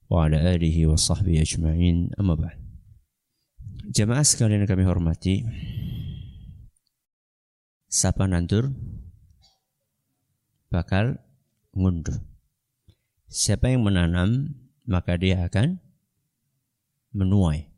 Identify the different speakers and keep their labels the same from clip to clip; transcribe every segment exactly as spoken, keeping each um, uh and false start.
Speaker 1: wa ala alihi wa sahbihi ajma'in, amma ba'd. Jamaah sekalian kami hormati, sapa nandur bakal ngunduh. Siapa yang menanam maka dia akan menuai.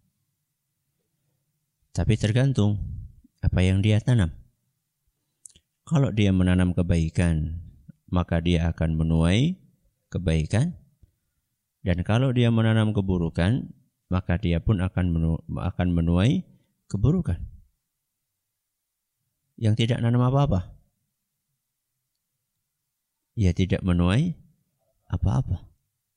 Speaker 1: Tapi tergantung apa yang dia tanam. Kalau dia menanam kebaikan, maka dia akan menuai kebaikan. Dan kalau dia menanam keburukan, maka dia pun akan menu- akan menuai keburukan. Yang tidak menanam apa-apa, ia tidak menuai apa-apa.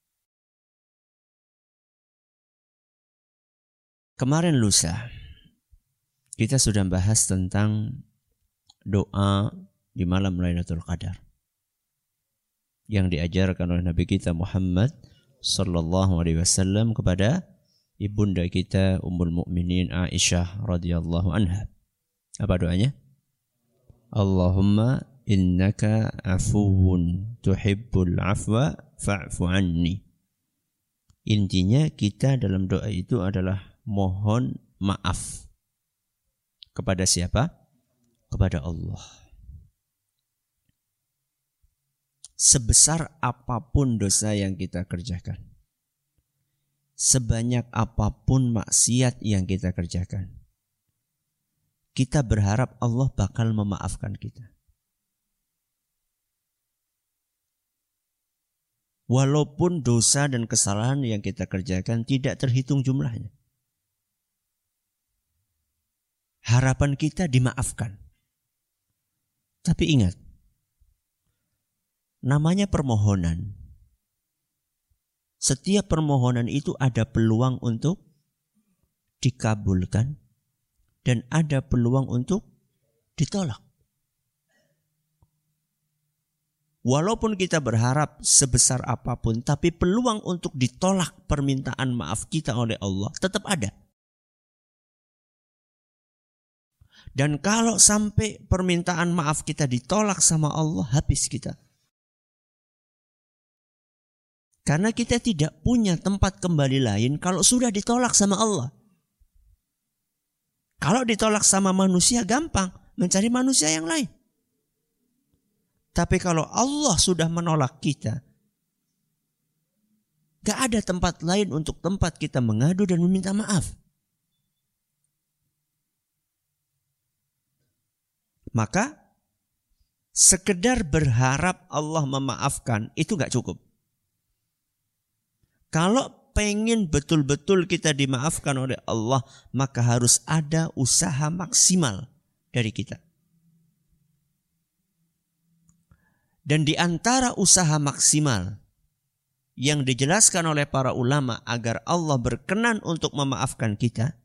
Speaker 1: Kemarin lusa kita sudah bahas tentang doa di malam Lailatul Qadar yang diajarkan oleh Nabi kita Muhammad sallallahu alaihi wasallam kepada ibunda kita Ummul Mukminin Aisyah radhiyallahu anha. Apa doanya? Allahumma innaka afuwun tuhibbul afwa fa'fu anni. Intinya kita dalam doa itu adalah mohon maaf. Kepada siapa? Kepada Allah. Sebesar apapun dosa yang kita kerjakan, sebanyak apapun maksiat yang kita kerjakan, kita berharap Allah bakal memaafkan kita. Walaupun dosa dan kesalahan yang kita kerjakan tidak terhitung jumlahnya, harapan kita dimaafkan. Tapi ingat, namanya permohonan. Setiap permohonan itu ada peluang untuk dikabulkan dan ada peluang untuk ditolak. Walaupun kita berharap sebesar apapun, tapi peluang untuk ditolak permintaan maaf kita oleh Allah tetap ada. Dan kalau sampai permintaan maaf kita ditolak sama Allah, habis kita. Karena kita tidak punya tempat kembali lain kalau sudah ditolak sama Allah. Kalau ditolak sama manusia gampang, mencari manusia yang lain. Tapi kalau Allah sudah menolak kita, gak ada tempat lain untuk tempat kita mengadu dan meminta maaf. Maka sekedar berharap Allah memaafkan itu gak cukup. Kalau pengen betul-betul kita dimaafkan oleh Allah, maka harus ada usaha maksimal dari kita. Dan di antara usaha maksimal yang dijelaskan oleh para ulama agar Allah berkenan untuk memaafkan kita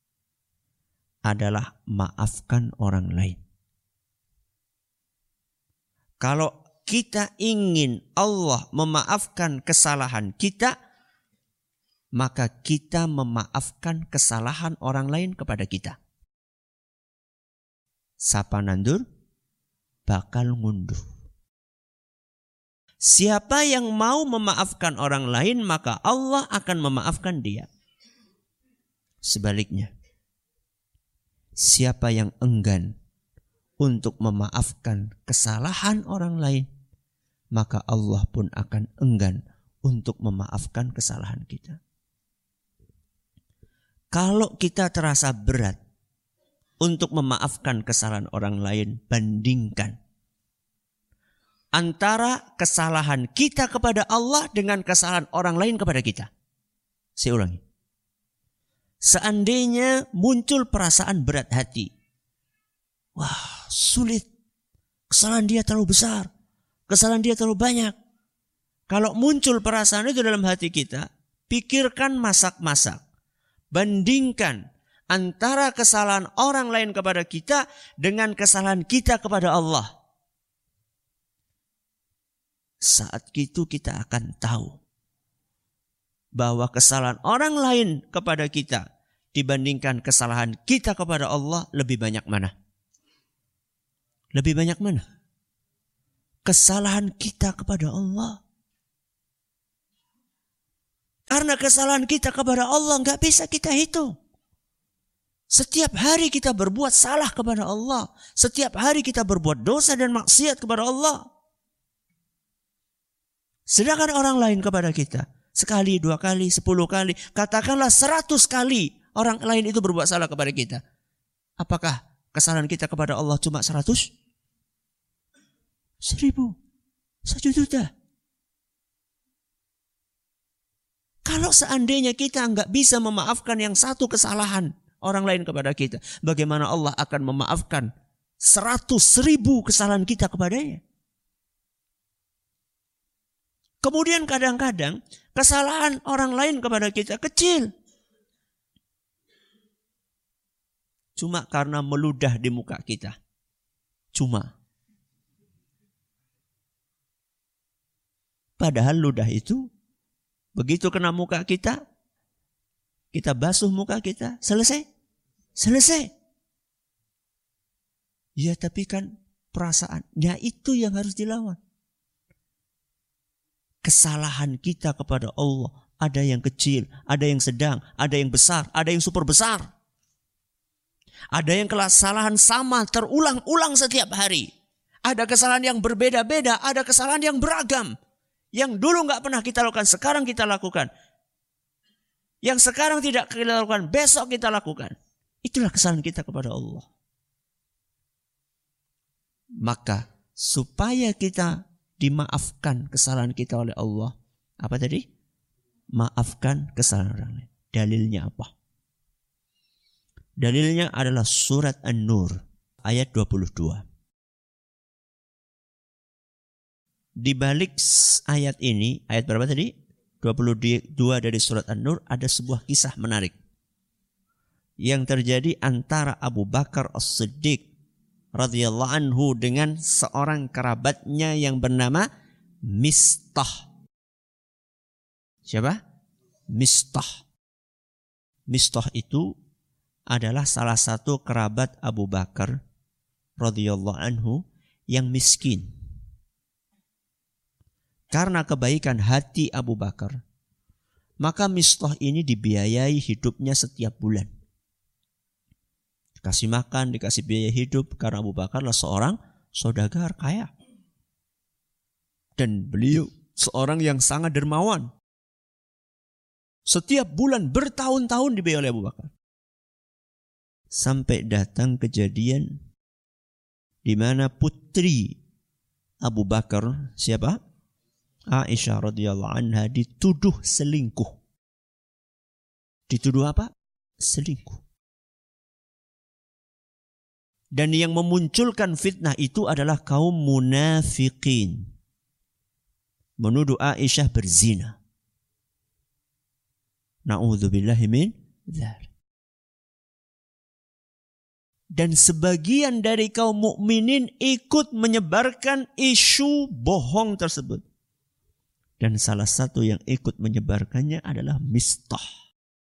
Speaker 1: adalah maafkan orang lain. Kalau kita ingin Allah memaafkan kesalahan kita, maka kita memaafkan kesalahan orang lain kepada kita. Sapa nandur bakal ngunduh. Siapa yang mau memaafkan orang lain, maka Allah akan memaafkan dia. Sebaliknya, siapa yang enggan untuk memaafkan kesalahan orang lain, maka Allah pun akan enggan untuk memaafkan kesalahan kita. Kalau kita terasa berat untuk memaafkan kesalahan orang lain, bandingkan antara kesalahan kita kepada Allah dengan kesalahan orang lain kepada kita. Saya ulangi. Seandainya muncul perasaan berat hati, wah sulit, kesalahan dia terlalu besar, kesalahan dia terlalu banyak. Kalau muncul perasaan itu dalam hati kita, pikirkan masak-masak. Bandingkan antara kesalahan orang lain kepada kita dengan kesalahan kita kepada Allah. Saat itu kita akan tahu bahwa kesalahan orang lain kepada kita dibandingkan kesalahan kita kepada Allah lebih banyak mana? Lebih banyak mana? Kesalahan kita kepada Allah. Karena kesalahan kita kepada Allah nggak bisa kita hitung. Setiap hari kita berbuat salah kepada Allah. Setiap hari kita berbuat dosa dan maksiat kepada Allah. Sedangkan orang lain kepada kita, sekali, dua kali, sepuluh kali, katakanlah seratus kali orang lain itu berbuat salah kepada kita. Apakah kesalahan kita kepada Allah cuma seratus? Seribu? Satu juta? Kalau seandainya kita nggak bisa memaafkan yang satu kesalahan orang lain kepada kita, bagaimana Allah akan memaafkan seratus ribu kesalahan kita kepadanya? Kemudian kadang-kadang kesalahan orang lain kepada kita kecil. Cuma karena meludah di muka kita. Cuma. Padahal ludah itu begitu kena muka kita, kita basuh muka kita, selesai. Selesai. Ya tapi kan perasaannya itu yang harus dilawan. Kesalahan kita kepada Allah ada yang kecil, ada yang sedang, ada yang besar, ada yang super besar. Ada yang kesalahan sama terulang-ulang setiap hari. Ada kesalahan yang berbeda-beda, ada kesalahan yang beragam. Yang dulu nggak pernah kita lakukan, sekarang kita lakukan. Yang sekarang tidak kita lakukan, besok kita lakukan. Itulah kesalahan kita kepada Allah. Maka supaya kita dimaafkan kesalahan kita oleh Allah. Apa tadi? Maafkan kesalahan orang lain. Dalilnya apa? Dalilnya adalah surat An-Nur ayat dua puluh dua. Di balik ayat ini, ayat berapa tadi? dua puluh dua dari surat An-Nur, ada sebuah kisah menarik yang terjadi antara Abu Bakar As-Siddiq radhiyallahu anhu dengan seorang kerabatnya yang bernama Mistah. Siapa? Mistah. Mistah itu adalah salah satu kerabat Abu Bakar radhiyallahu anhu yang miskin. Karena kebaikan hati Abu Bakar, maka Mistah ini dibiayai hidupnya setiap bulan. Dikasih makan, dikasih biaya hidup, karena Abu Bakar adalah seorang saudagar kaya. Dan beliau seorang yang sangat dermawan. Setiap bulan bertahun-tahun dibiayai oleh Abu Bakar. Sampai datang kejadian di mana putri Abu Bakar, siapa? Aisyah radhiyallahu anha, dituduh selingkuh. Dituduh apa? Selingkuh. Dan yang memunculkan fitnah itu adalah kaum munafikin. Menuduh Aisyah berzina. Na'udzubillahi min dzalik. Dan sebagian dari kaum mukminin ikut menyebarkan isu bohong tersebut. Dan salah satu yang ikut menyebarkannya adalah Mistah.